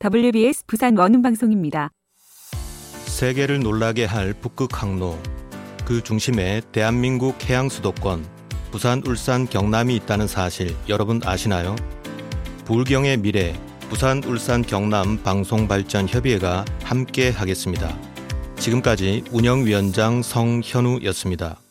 WBS 부산 원음방송입니다. 세계를 놀라게 할 북극 항로, 그 중심에 대한민국 해양 수도권 부산, 울산, 경남이 있다는 사실 여러분 아시나요? 부울경의 미래, 부산, 울산, 경남 방송발전협의회가 함께 하겠습니다. 지금까지 운영위원장 성현우였습니다.